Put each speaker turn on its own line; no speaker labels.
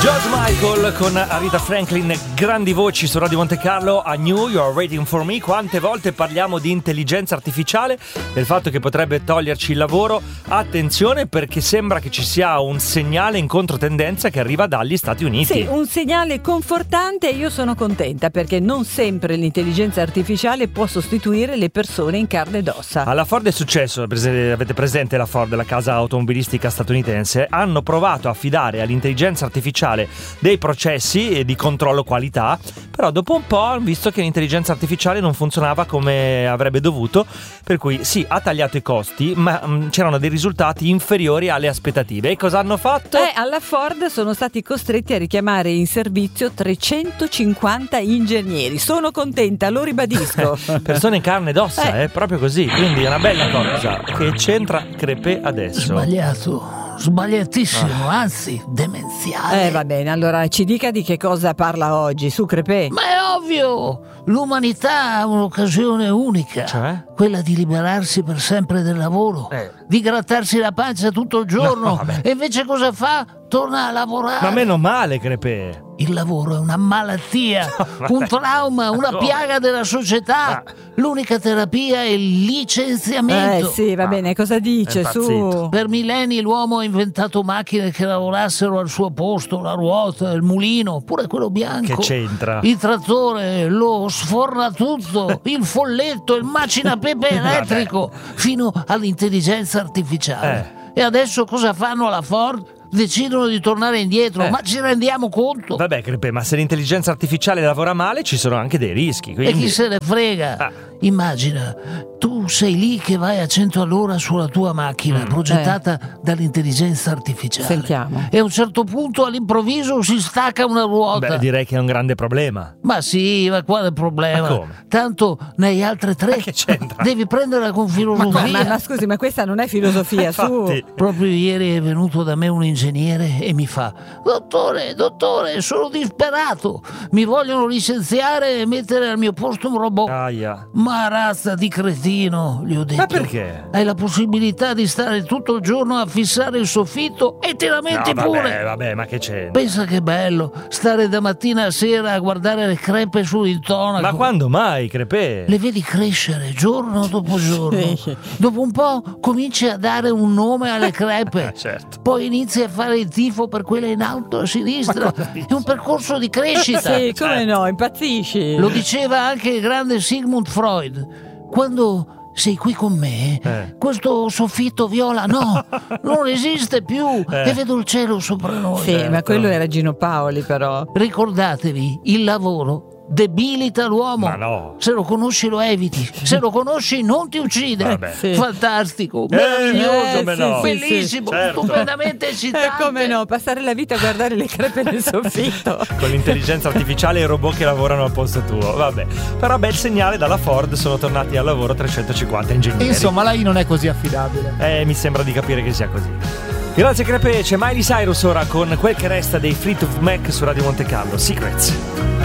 George Michael con Aretha Franklin, grandi voci su Radio Monte Carlo. A New You're Waiting for Me. Quante volte parliamo di intelligenza artificiale, del fatto che potrebbe toglierci il lavoro. Attenzione, perché sembra che ci sia un segnale in controtendenza che arriva dagli Stati Uniti.
Sì, un segnale confortante, e io sono contenta perché non sempre l'intelligenza artificiale può sostituire le persone in carne ed ossa.
Alla Ford è successo, avete presente la Ford, la casa automobilistica statunitense? Hanno provato a affidare all'intelligenza artificiale dei processi di controllo qualità, però dopo un po' hanno visto che l'intelligenza artificiale non funzionava come avrebbe dovuto, per cui sì, ha tagliato i costi, ma c'erano dei risultati inferiori alle aspettative. E cosa hanno fatto?
Alla Ford sono stati costretti a richiamare in servizio 350 ingegneri. Sono contenta, lo ribadisco.
Persone in carne ed ossa, proprio così. Quindi è una bella cosa. Che c'entra Crepè adesso?
Sbagliatissimo, anzi demenziale.
Va bene, allora ci dica di che cosa parla oggi, su Crepè.
Ma è ovvio, l'umanità ha un'occasione unica,
Cioè?
quella di liberarsi per sempre del lavoro, di grattarsi la pancia tutto il giorno, e invece cosa fa? Torna a lavorare.
Ma meno male, Crepè.
Il lavoro è una malattia, un trauma, una piaga della società. L'unica terapia è il licenziamento.
Sì, va bene, cosa dice? Su.
Per millenni l'uomo ha inventato macchine che lavorassero al suo posto, la ruota, il mulino, pure quello bianco.
Che c'entra?
Il trattore, lo sfornatutto, il folletto, il macinapepe elettrico, fino all'intelligenza artificiale. E adesso cosa fanno alla Ford? Decidono di tornare indietro, ma ci rendiamo conto?
Vabbè, Crepè, ma se l'intelligenza artificiale lavora male ci sono anche dei rischi, quindi...
E chi se ne frega? Immagina, tu sei lì che vai a 100 all'ora sulla tua macchina progettata dall'intelligenza artificiale.
Sentiamo.
E a un certo punto all'improvviso si stacca una ruota.
Beh, direi che è un grande problema.
Ma sì, ma quale problema?
Ma come?
Tanto nei altre tre
che c'entra?
devi prenderla con filosofia.
Ma scusi, ma questa non è filosofia, su.
Proprio ieri è venuto da me un ingegnere e mi fa: dottore, sono disperato, mi vogliono licenziare e mettere al mio posto un robot.
Aia.
Ma razza di cretino, gli ho detto.
Ma perché?
Hai la possibilità di stare tutto il giorno a fissare il soffitto e te la metti pure.
Vabbè, ma che c'è?
Pensa che bello stare da mattina a sera a guardare le crepe sull'intonaco.
Ma quando mai, Crepè?
Le vedi crescere giorno dopo giorno. Dopo un po' cominci a dare un nome alle crepe.
Certo.
Poi inizi a fare il tifo per quelle in alto a sinistra. È un percorso di crescita.
Sì, come no, impazzisci.
Lo diceva anche il grande Sigmund Freud. Quando sei qui con me, questo soffitto viola non esiste più, e vedo il cielo sopra noi.
Sì, ma quello era Gino Paoli, però.
Ricordatevi, il lavoro debilita l'uomo.
Ma no.
Se lo conosci lo eviti, se lo conosci non ti uccide.
Vabbè.
Sì.
Fantastico, meraviglioso,
sì,
bellissimo,
certo.
stupendamente eccitante.
Come no, passare la vita a guardare le crepe nel soffitto.
Con l'intelligenza artificiale e i robot che lavorano al posto tuo. Vabbè. Però bel segnale, dalla Ford sono tornati al lavoro 350 ingegneri.
Insomma, lei non è così affidabile.
Mi sembra di capire che sia così. Grazie Crepè, c'è Miley Cyrus ora con quel che resta dei Fleetwood Mac su Radio Monte Carlo. Secrets.